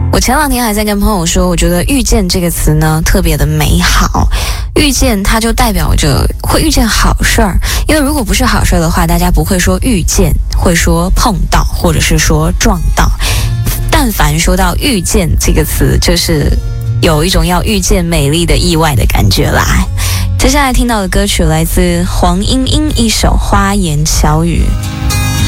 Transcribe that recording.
我前两天还在跟朋友说，我觉得遇见这个词呢特别的美好。遇见它就代表着会遇见好事儿，因为如果不是好事儿的话，大家不会说遇见，会说碰到或者是说撞到。但凡说到遇见这个词，就是有一种要遇见美丽的意外的感觉啦。接下来听到的歌曲来自黄莺莺一首《花言巧语》。